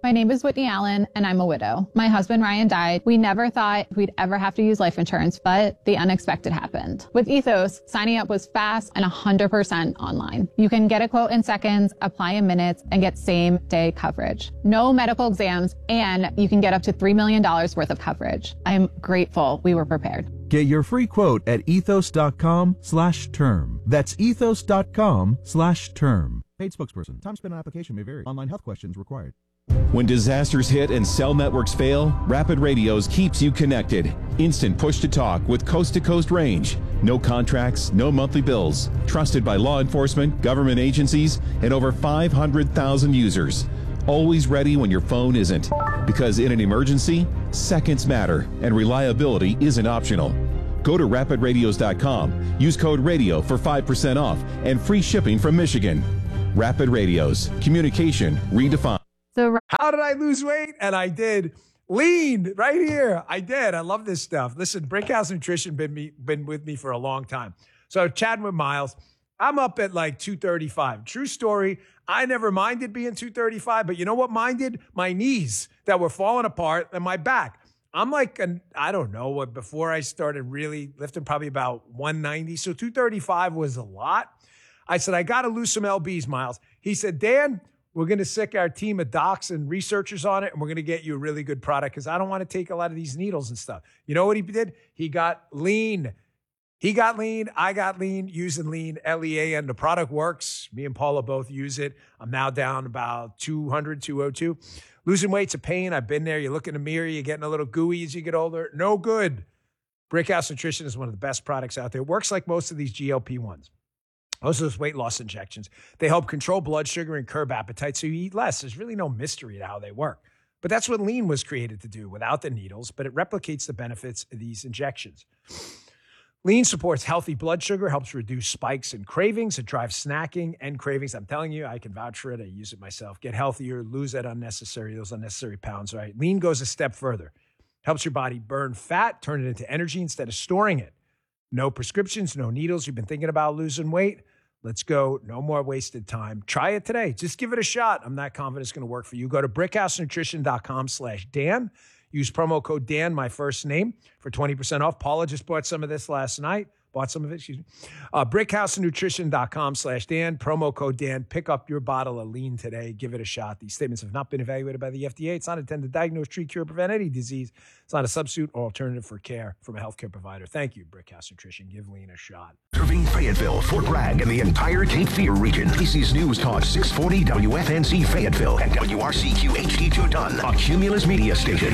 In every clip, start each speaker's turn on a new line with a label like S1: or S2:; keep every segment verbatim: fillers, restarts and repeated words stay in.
S1: My name is Whitney Allen, and I'm a widow. My husband, Ryan, died. We never thought we'd ever have to use life insurance, but the unexpected happened. With Ethos, signing up was fast and one hundred percent online. You can get a quote in seconds, apply in minutes, and get same-day coverage. No medical exams, and you can get up to three million dollars worth of coverage. I'm grateful we were prepared.
S2: Get your free quote at ethos.com slash term. That's ethos.com slash term. Paid spokesperson. Time spent on application may vary. Online health questions required.
S3: When disasters hit and cell networks fail, Rapid Radios keeps you connected. Instant push-to-talk with coast-to-coast range. No contracts, no monthly bills. Trusted by law enforcement, government agencies, and over five hundred thousand users. Always ready when your phone isn't. Because in an emergency, seconds matter, and reliability isn't optional. Go to rapid radios dot com. Use code RADIO for five percent off and free shipping from Michigan. Rapid Radios. Communication redefined.
S4: So how did I lose weight? And I did. Lean right here. I did. I love this stuff. Listen, Brickhouse Nutrition been me been with me for a long time. So chatting with Miles, I'm up at like two thirty-five. True story. I never minded being two thirty-five, but you know what minded? My knees that were falling apart and my back. I'm like, an, I don't know what, before I started really lifting, probably about one ninety. So two thirty-five was a lot. I said, I got to lose some L Bs, Miles. He said, Dan, we're going to sick our team of docs and researchers on it, and we're going to get you a really good product because I don't want to take a lot of these needles and stuff. You know what he did? He got lean. He got lean. I got lean using lean, L E A N. The product works. Me and Paula both use it. I'm now down about two hundred, two oh two. Losing weight's a pain. I've been there. You look in the mirror, you're getting a little gooey as you get older. No good. Brickhouse Nutrition is one of the best products out there. It works like most of these G L P ones. Most of those weight loss injections. They help control blood sugar and curb appetite so you eat less. There's really no mystery to how they work. But that's what lean was created to do without the needles, but it replicates the benefits of these injections. Lean supports healthy blood sugar, helps reduce spikes and cravings. It drives snacking and cravings. I'm telling you, I can vouch for it. I use it myself. Get healthier, lose that unnecessary, those unnecessary pounds, right? Lean goes a step further. Helps your body burn fat, turn it into energy instead of storing it. No prescriptions, no needles. You've been thinking about losing weight? Let's go. No more wasted time. Try it today. Just give it a shot. I'm not confident it's going to work for you. Go to brickhousenutrition.com slash Dan. Use promo code Dan, my first name, for twenty percent off. Paula just bought some of this last night. Bought some of it, excuse me. Uh, brickhousenutrition.com slash Dan. Promo code Dan. Pick up your bottle of lean today. Give it a shot. These statements have not been evaluated by the F D A. It's not intended to diagnose, treat, cure, prevent any disease. It's not a substitute or alternative for care from a healthcare provider. Thank you, Brickhouse Nutrition. Give lean a shot.
S5: Serving Fayetteville, Fort Bragg, and the entire Cape Fear region. A C's News Talk six forty W F N C Fayetteville and W R C Q H D two Dunn, a Cumulus media station.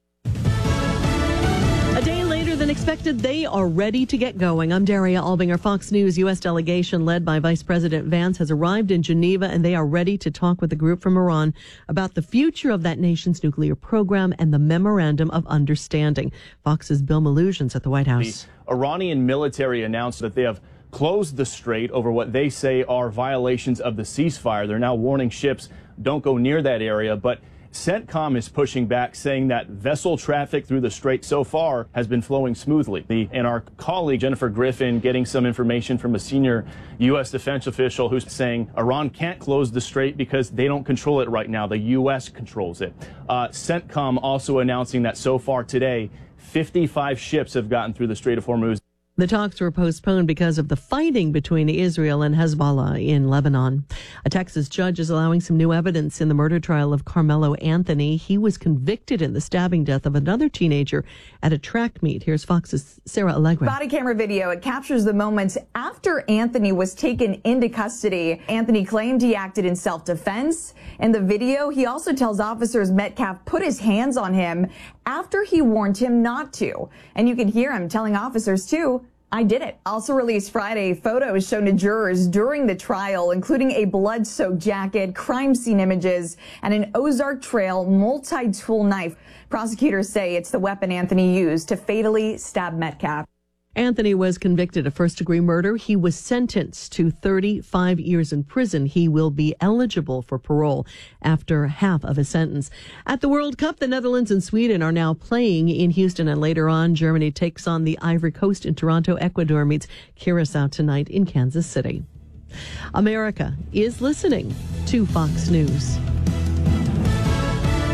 S6: A day later than expected, they are ready to get going. I'm Daria Albinger. Fox News U S delegation led by Vice President Vance has arrived in Geneva, and they are ready to talk with the group from Iran about the future of that nation's nuclear program and the Memorandum of Understanding. Fox's Bill Malusian's at the White House.
S7: The Iranian military announced that they have closed the strait over what they say are violations of the ceasefire. They're now warning ships don't go near that area, but CENTCOM is pushing back, saying that vessel traffic through the strait so far has been flowing smoothly. The, and our colleague Jennifer Griffin getting some information from a senior U S defense official who's saying Iran can't close the strait because they don't control it right now. The U S controls it. Uh, CENTCOM also announcing that so far today, fifty-five ships have gotten through the Strait of Hormuz.
S6: The talks were postponed because of the fighting between Israel and Hezbollah in Lebanon. A Texas judge is allowing some new evidence in the murder trial of Carmelo Anthony. He was convicted in the stabbing death of another teenager at a track meet. Here's Fox's Sarah Allegra.
S8: Body camera video. It captures the moments after Anthony was taken into custody. Anthony claimed he acted in self-defense. In the video, he also tells officers Metcalf put his hands on him after he warned him not to. And you can hear him telling officers, too, I did it. Also released Friday, photos shown to jurors during the trial, including a blood-soaked jacket, crime scene images, and an Ozark Trail multi-tool knife. Prosecutors say it's the weapon Anthony used to fatally stab Metcalf.
S6: Anthony was convicted of first-degree murder. He was sentenced to thirty-five years in prison. He will be eligible for parole after half of his sentence. At the World Cup, the Netherlands and Sweden are now playing in Houston, and later on, Germany takes on the Ivory Coast in Toronto. Ecuador meets Curacao tonight in Kansas City. America is listening to Fox News.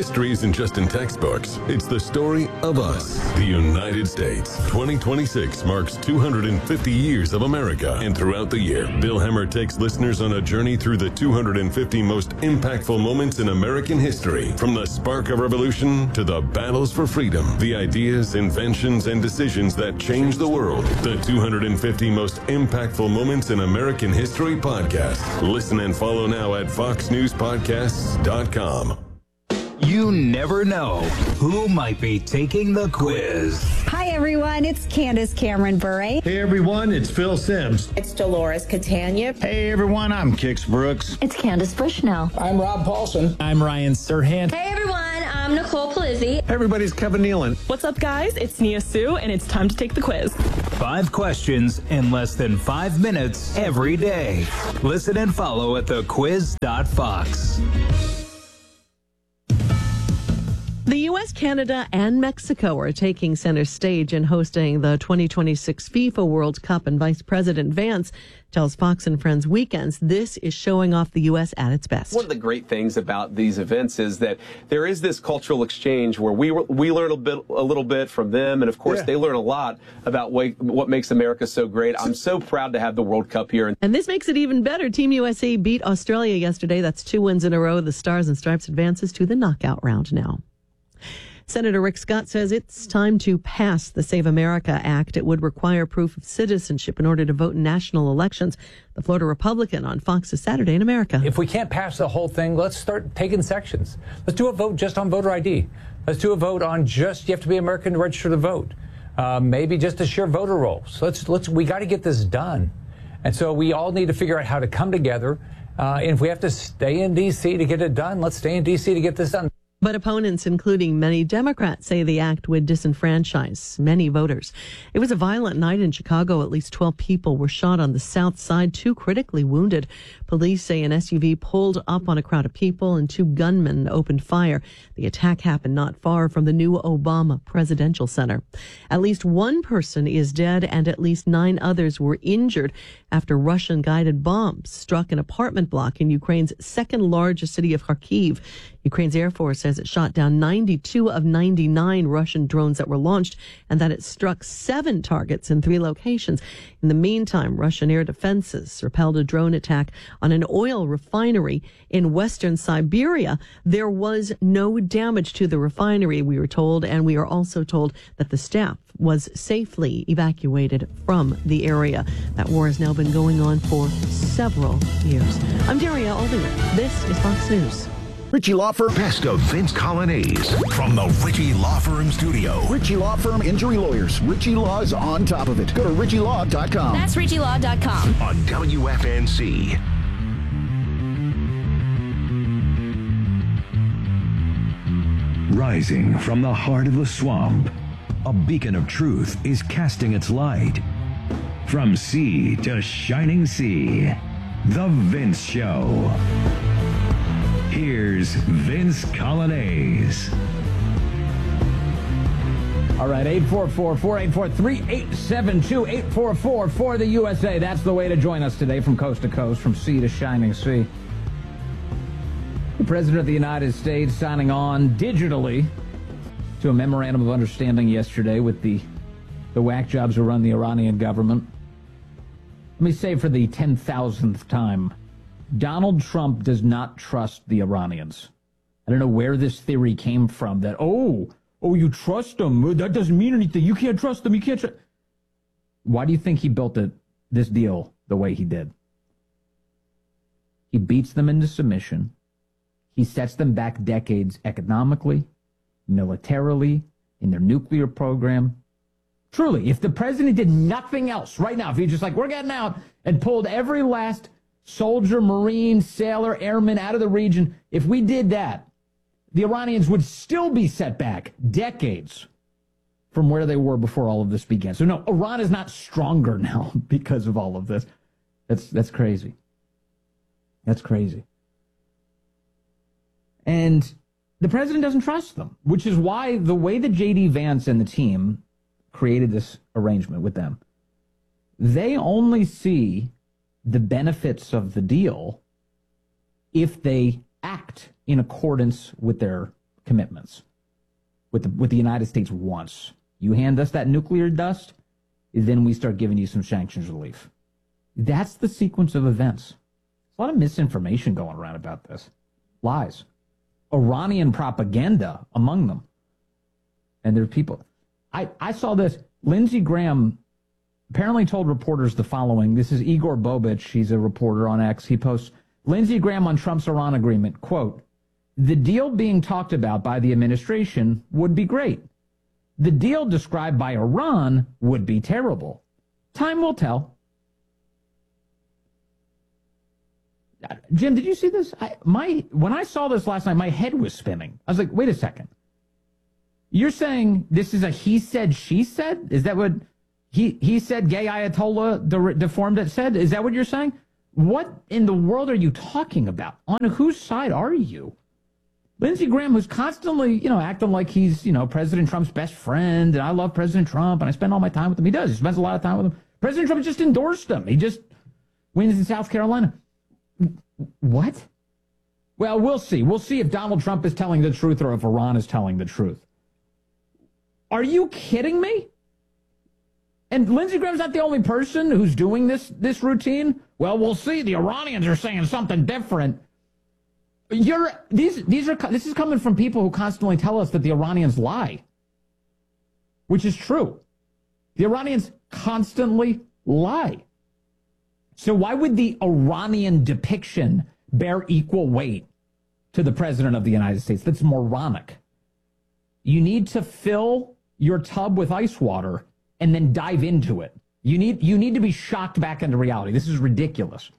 S9: History isn't just in textbooks. It's the story of us, the United States. twenty twenty-six marks two hundred fifty years of America. And throughout the year, Bill Hemmer takes listeners on a journey through the two hundred fifty most impactful moments in American history. From the spark of revolution to the battles for freedom, the ideas, inventions, and decisions that changed the world. The two hundred fifty most impactful moments in American history podcast. Listen and follow now at fox news podcasts dot com.
S10: You never know who might be taking the quiz.
S11: Hi, everyone. It's Candace Cameron Bure.
S12: Hey, everyone. It's Phil Sims.
S13: It's Dolores Catania.
S14: Hey, everyone. I'm Kix Brooks.
S15: It's Candace Bushnell.
S16: I'm Rob Paulson.
S17: I'm Ryan Serhant.
S18: Hey, everyone. I'm Nicole Palizzi.
S19: Hey, everybody. It's Kevin Nealon.
S20: What's up, guys? It's Nia Sue, and it's time to take the quiz.
S10: Five questions in less than five minutes every day. Listen and follow at the quiz dot fox.
S6: The U S, Canada, and Mexico are taking center stage in hosting the twenty twenty-six FIFA World Cup, and Vice President Vance tells Fox and Friends Weekends this is showing off the U S at its best.
S21: One of the great things about these events is that there is this cultural exchange where we we learn a bit, a little bit from them, and of course yeah. they learn a lot about what, what makes America so great. I'm so proud to have the World Cup here.
S6: And this makes it even better. Team U S A beat Australia yesterday. That's two wins in a row. The Stars and Stripes advances to the knockout round now. Senator Rick Scott says it's time to pass the Save America Act. It would require proof of citizenship in order to vote in national elections. The Florida Republican on Fox's Saturday in America.
S22: If we can't pass the whole thing, let's start taking sections. Let's do a vote just on voter I D. Let's do a vote on just you have to be American to register to vote. Uh, maybe just a sheer voter roll. So let's let's we got to get this done. And so we all need to figure out how to come together. Uh, and if we have to stay in D C to get it done, let's stay in D C to get this done.
S6: But opponents, including many Democrats, say the act would disenfranchise many voters. It was a violent night in Chicago. At least twelve people were shot on the south side, two critically wounded. Police say an S U V pulled up on a crowd of people and two gunmen opened fire. The attack happened not far from the new Obama Presidential Center. At least one person is dead and at least nine others were injured after Russian-guided bombs struck an apartment block in Ukraine's second largest city of Kharkiv. Ukraine's Air Force says it shot down ninety-two of ninety-nine Russian drones that were launched and that it struck seven targets in three locations. In the meantime, Russian air defenses repelled a drone attack on an oil refinery in western Siberia. There was no damage to the refinery, we were told, and we are also told that the staff was safely evacuated from the area. That war has now been going on for several years. I'm Daria Aldinger. This is Fox News.
S5: Ritchie Law Firm. Best of Vince Colonnese from the Ritchie Law Firm studio.
S23: Ritchie Law Firm, injury lawyers. Ritchie Law is on top of it. Go to ritchie law dot com.
S18: That's ritchie law dot com.
S5: On W F N C.
S24: Rising from the heart of the swamp, a beacon of truth is casting its light. From sea to shining sea, The Vince Show. Here's Vince Colonnese.
S25: All right, eight four four, four eight four, three eight seven two, eight four four for the U S A. That's the way to join us today from coast to coast, from sea to shining sea. The President of the United States signing on digitally to a memorandum of understanding yesterday with the, the whack jobs who run the Iranian government. Let me say for the ten thousandth time, Donald Trump does not trust the Iranians. I don't know where this theory came from that, oh, oh, you trust them. That doesn't mean anything. You can't trust them. You can't trust. Why do you think he built it, this deal the way he did? He beats them into submission. He sets them back decades economically, militarily, in their nuclear program. Truly, if the president did nothing else right now, if he just like, we're getting out, and pulled every last soldier, Marine, sailor, airman out of the region, if we did that, the Iranians would still be set back decades from where they were before all of this began. So no, Iran is not stronger now because of all of this. That's that's crazy. That's crazy. And the president doesn't trust them, which is why the way that J D Vance and the team created this arrangement with them, they only see the benefits of the deal if they act in accordance with their commitments with the, with the United States once. You hand us that nuclear dust, then we start giving you some sanctions relief. That's the sequence of events. A lot of misinformation going around about this. Lies. Iranian propaganda among them. And there's people. I, I saw this. Lindsey Graham apparently told reporters the following. This is Igor Bobich. He's a reporter on X. He posts, Lindsey Graham on Trump's Iran agreement, quote, the deal being talked about by the administration would be great. The deal described by Iran would be terrible. Time will tell. Jim, did you see this? I, my when I saw this last night, my head was spinning. I was like, wait a second. You're saying this is a he said, she said? Is that what he, he said gay Ayatollah de, deformed it said? Is that what you're saying? What in the world are you talking about? On whose side are you? Lindsey Graham, who's constantly, you know, acting like he's, you know, President Trump's best friend, and I love President Trump, and I spend all my time with him. He does. He spends a lot of time with him. President Trump just endorsed him. He just wins in South Carolina. What? Well, we'll see. We'll see if Donald Trump is telling the truth or if Iran is telling the truth. Are you kidding me? And Lindsey Graham's not the only person who's doing this, this routine. Well, we'll see. The Iranians are saying something different. You're these these are this is coming from people who constantly tell us that the Iranians lie, which is true. The Iranians constantly lie. So why would the Iranian depiction bear equal weight to the president of the United States? That's moronic. You need to fill your tub with ice water and then dive into it. You need you need to be shocked back into reality. This is ridiculous.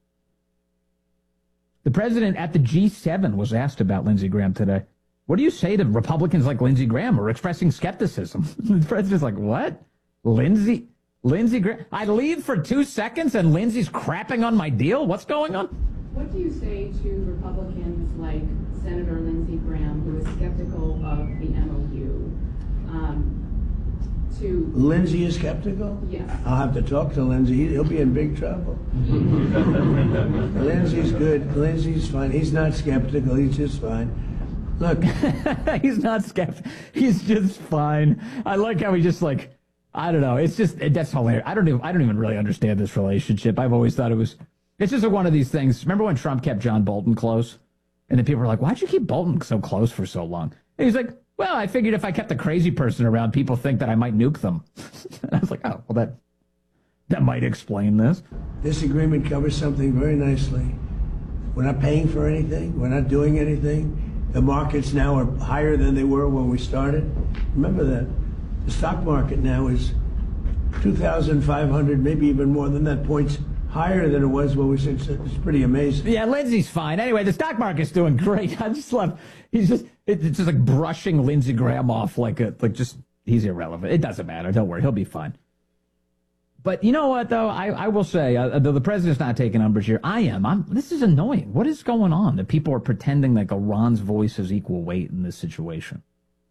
S25: The president at the G seven was asked about Lindsey Graham today. What do you say to Republicans like Lindsey Graham who are expressing skepticism? The president's like, what? Lindsey, Lindsey Graham? I leave for two seconds and Lindsey's crapping on my deal? What's going on?
S13: What do you say to Republicans like Senator Lindsey Graham, who is skeptical of the M O U? Um, to
S15: Lindsey is skeptical?
S13: Yes.
S15: I'll have to talk to Lindsey. He'll be in big trouble. Lindsey's good. Lindsey's fine. He's not skeptical. He's just fine. Look.
S25: He's not skeptical. He's just fine. I like how he just like, I don't know. It's just, that's hilarious. I don't even, I don't even really understand this relationship. I've always thought it was, it's just one of these things. Remember when Trump kept John Bolton close? And then people were like, why'd you keep Bolton so close for so long? And he's like, well, I figured if I kept a crazy person around, people think that I might nuke them. And I was like, oh, well, that that might explain this.
S15: This agreement covers something very nicely. We're not paying for anything. We're not doing anything. The markets now are higher than they were when we started. Remember that. The stock market now is two thousand five hundred, maybe even more than that, points higher than it was when we said it's pretty amazing.
S25: Yeah, Lindsey's fine. Anyway, the stock market's doing great. I just love, he's just, it's just like brushing Lindsey Graham off like a, like just, he's irrelevant. It doesn't matter. Don't worry. He'll be fine. But you know what, though? I, I will say, uh, though the president's not taking umbrage here, I am. I'm, this is annoying. What is going on that people are pretending like Iran's voice has equal weight in this situation?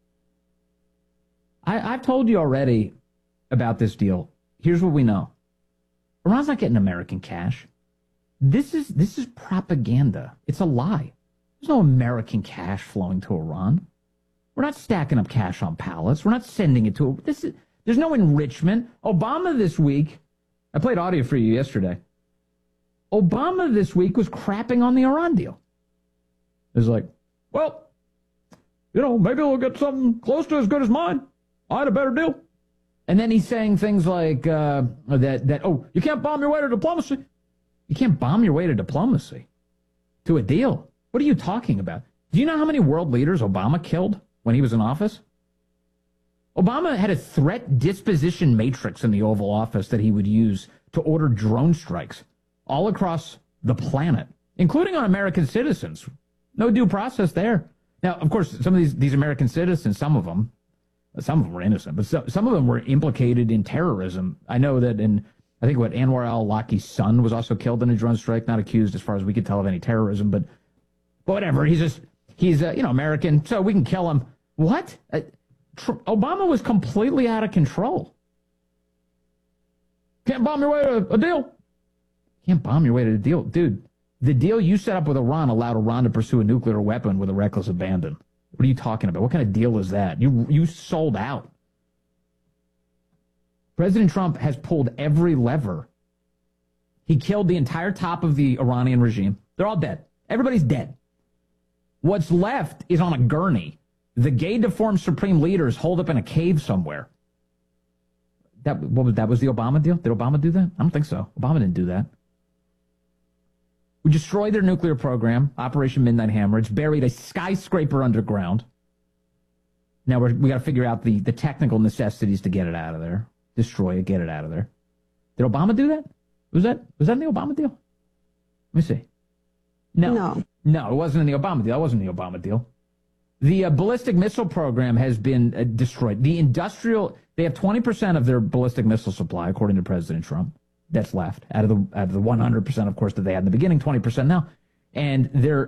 S25: I, I've told you already about this deal. Here's what we know. Iran's not getting American cash. This is this is propaganda. It's a lie. There's no American cash flowing to Iran. We're not stacking up cash on pallets. We're not sending it to this is there's no enrichment. Obama this week, I played audio for you yesterday. Obama this week was crapping on the Iran deal. It was like, well, you know, maybe we'll get something close to as good as mine. I had a better deal. And then he's saying things like uh, that, that, oh, you can't bomb your way to diplomacy. You can't bomb your way to diplomacy, to a deal. What are you talking about? Do you know how many world leaders Obama killed when he was in office? Obama had a threat disposition matrix in the Oval Office that he would use to order drone strikes all across the planet, including on American citizens. No due process there. Now, of course, some of these, these American citizens, some of them, Some of them were innocent, but some, some of them were implicated in terrorism. I know that in, I think what, Anwar al-Awlaki's son was also killed in a drone strike, not accused as far as we could tell of any terrorism, but, but whatever. He's just, he's, uh, you know, American, so we can kill him. What? Uh, tr- Obama was completely out of control. Can't bomb your way to a deal. Can't bomb your way to a deal. Dude, the deal you set up with Iran allowed Iran to pursue a nuclear weapon with a reckless abandon. What are you talking about? What kind of deal is that? You you sold out. President Trump has pulled every lever. He killed the entire top of the Iranian regime. They're all dead. Everybody's dead. What's left is on a gurney. The gay deformed supreme leaders holed up in a cave somewhere. That what was that was the Obama deal? Did Obama do that? I don't think so. Obama didn't do that. We destroyed their nuclear program, Operation Midnight Hammer. It's buried a skyscraper underground. Now we're, we got to figure out the, the technical necessities to get it out of there. Destroy it, get it out of there. Did Obama do that? Was that was that in the Obama deal? Let me see. No. No, no it wasn't in the Obama deal. That wasn't the Obama deal. The uh, ballistic missile program has been uh, destroyed. The industrial, they have twenty percent of their ballistic missile supply, according to President Trump. That's left out of the out of the one hundred percent, of course, that they had in the beginning, twenty percent now. And their